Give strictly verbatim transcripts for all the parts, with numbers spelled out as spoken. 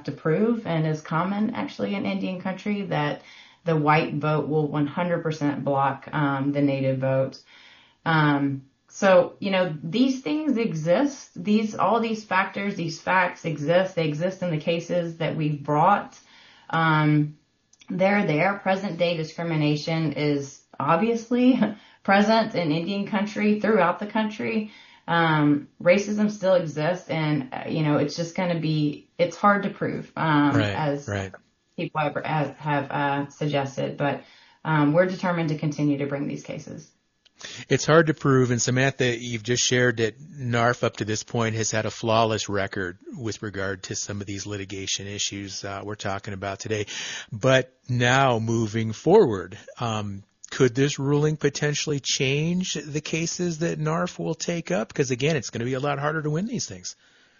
to prove, and is common actually in Indian country, that the white vote will one hundred percent block um, the native vote. Um, so, you know, these things exist. These, all these factors, these facts exist. They exist in the cases that we've brought. Um, they're there. Present day discrimination is obviously present in Indian country, throughout the country. Um, racism still exists, and, uh, you know, it's just going to be, it's hard to prove, um, right, as right. people have, have uh, suggested, but um, we're determined to continue to bring these cases. It's hard to prove, and Samantha, you've just shared that N A R F up to this point has had a flawless record with regard to some of these litigation issues uh, we're talking about today. But now moving forward, um, could this ruling potentially change the cases that N A R F will take up? Because again, it's going to be a lot harder to win these things.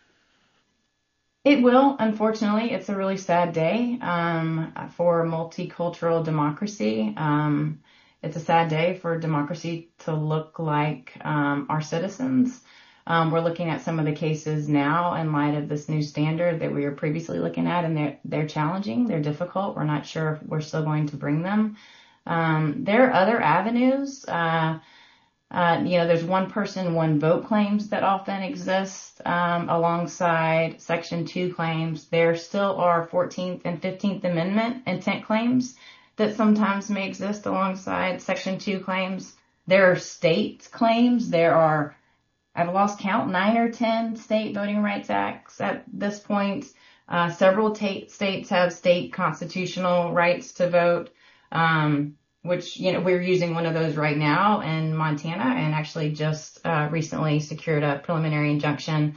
It will. Unfortunately, it's a really sad day um, for multicultural democracy. Um, it's a sad day for democracy to look like um, our citizens. Um, we're looking at some of the cases now in light of this new standard that we were previously looking at, and they're, they're challenging. They're difficult. We're not sure if we're still going to bring them. Um, there are other avenues. Uh, Uh, you know, there's one person, one vote claims that often exist um, alongside Section two claims. There still are fourteenth and fifteenth Amendment intent claims that sometimes may exist alongside Section two claims. There are state claims. There are, I've lost count, nine or ten state voting rights acts at this point. Uh, several ta- states have state constitutional rights to vote. Um, which, you know, we're using one of those right now in Montana, and actually just uh, recently secured a preliminary injunction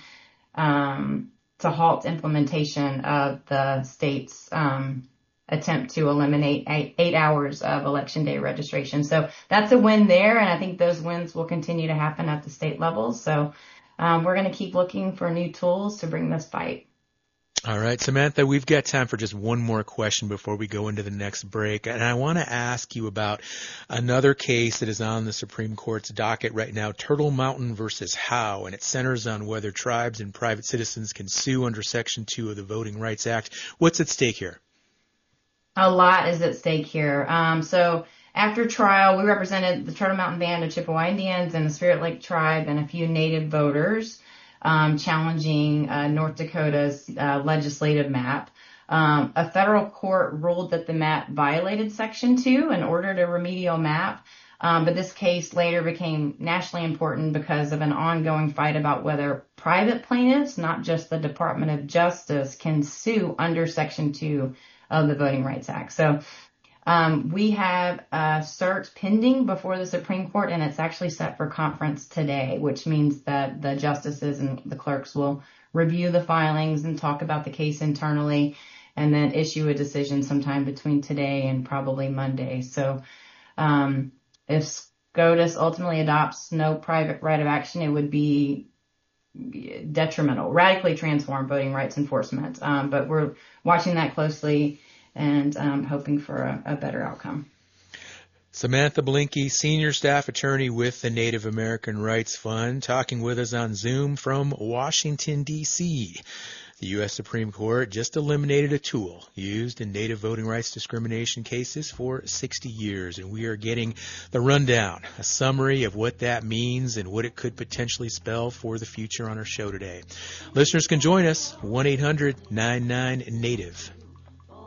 um, to halt implementation of the state's um, attempt to eliminate eight, eight hours of election day registration. So that's a win there, and I think those wins will continue to happen at the state level. So um, we're going to keep looking for new tools to bring this fight. All right, Samantha, we've got time for just one more question before we go into the next break. And I want to ask you about another case that is on the Supreme Court's docket right now, Turtle Mountain versus Howe, and it centers on whether tribes and private citizens can sue under Section two of the Voting Rights Act. What's at stake here? A lot is at stake here. Um, so after trial, we represented the Turtle Mountain Band of Chippewa Indians and the Spirit Lake Tribe and a few Native voters Um, challenging uh, North Dakota's uh, legislative map. Um, a federal court ruled that the map violated Section two and ordered a remedial map. Um, but this case later became nationally important because of an ongoing fight about whether private plaintiffs, not just the Department of Justice, can sue under Section two of the Voting Rights Act. So Um, we have a cert pending before the Supreme Court, and it's actually set for conference today, which means that the justices and the clerks will review the filings and talk about the case internally, and then issue a decision sometime between today and probably Monday. So um, if SCOTUS ultimately adopts no private right of action, it would be detrimental, radically transform voting rights enforcement. Um, but we're watching that closely and um, hoping for a, a better outcome. Samantha Blinky, Senior Staff Attorney with the Native American Rights Fund, talking with us on Zoom from Washington, D C The U S Supreme Court just eliminated a tool used in Native voting rights discrimination cases for sixty years, and we are getting the rundown, a summary of what that means and what it could potentially spell for the future on our show today. Listeners can join us, one eight hundred nine nine NATIVE.